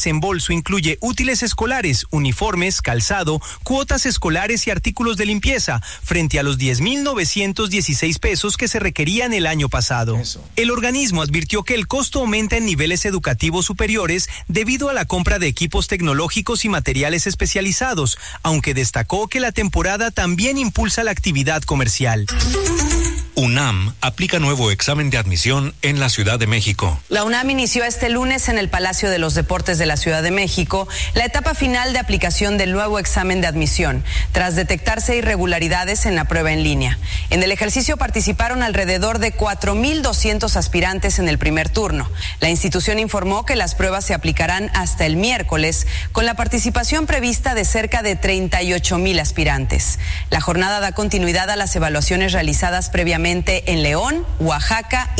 desembolso incluye útiles escolares, uniformes, calzado, cuotas escolares y artículos de limpieza, frente a los 10,916 pesos que se requerían el año pasado. El organismo advirtió que el costo aumenta en niveles educativos superiores debido a la compra de equipos tecnológicos y materiales especializados, aunque destacó que la temporada también impulsa la actividad comercial. UNAM aplica nuevo examen de admisión en la Ciudad de México. La UNAM inició este lunes en el Palacio de los Deportes de la Ciudad de México la etapa final de aplicación del nuevo examen de admisión, tras detectarse irregularidades en la prueba en línea. En el ejercicio participaron alrededor de 4,200 aspirantes en el primer turno. La institución informó que las pruebas se aplicarán hasta el miércoles, con la participación prevista de cerca de 38,000 aspirantes. La jornada da continuidad a las evaluaciones realizadas previamente en León, Oaxaca